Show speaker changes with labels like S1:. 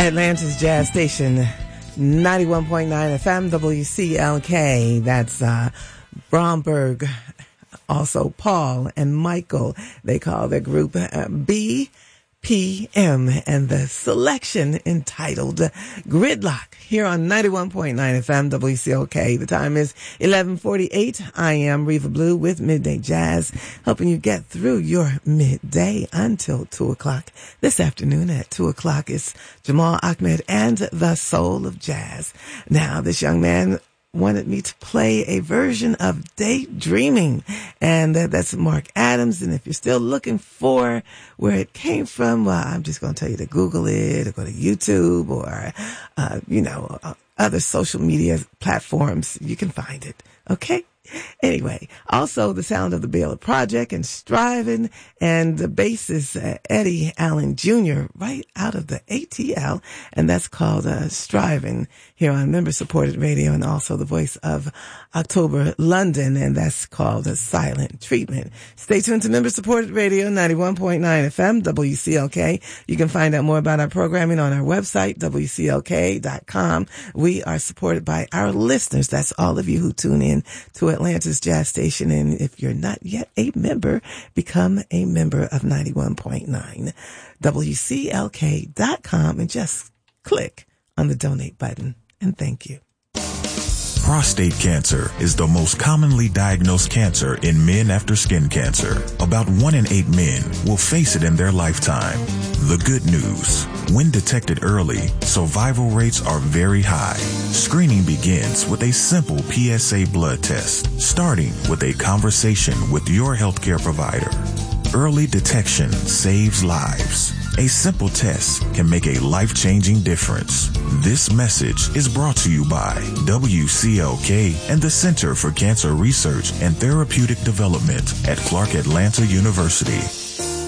S1: Atlanta's Jazz Station, 91.9 FM, WCLK. That's Bromberg, also Paul and Michael. They call their group BPM, and the selection entitled Gridlock here on 91.9 FM, WCLK. The time is 11:48. I am Reva Blue with Midday Jazz, helping you get through your midday until 2 o'clock. This afternoon at 2 o'clock is Jamal Ahmed and the Soul of Jazz. Now, this young man wanted me to play a version of Daydreaming, and that's Mark Adams. And if you're still looking for where it came from, well, I'm just going to tell you to Google it or go to YouTube or, other social media platforms. You can find it. Okay? Anyway, also the sound of the Baylor Project and Striving, and the bassist Eddie Allen Jr. right out of the ATL, and that's called Striving here on member-supported radio, and also the voice of October London, and that's called Silent Treatment. Stay tuned to member-supported radio, 91.9 FM, WCLK. You can find out more about our programming on our website, WCLK.com. We are supported by our listeners. That's all of you who tune in to Atlanta's Jazz Station. And if you're not yet a member, become a member of 91.9 WCLK.com and just click on the donate button. And thank you.
S2: Prostate cancer is the most commonly diagnosed cancer in men after skin cancer. About 1 in 8 men will face it in their lifetime. The good news: when detected early, survival rates are very high. Screening begins with a simple PSA blood test, starting with a conversation with your healthcare provider. Early detection saves lives. A simple test can make a life-changing difference. This message is brought to you by WCLK and the Center for Cancer Research and Therapeutic Development at Clark Atlanta University.